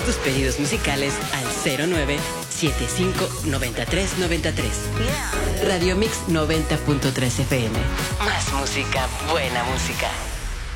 tus pedidos musicales al 09759393. Radio Mix 90.3 FM. Más música, buena música.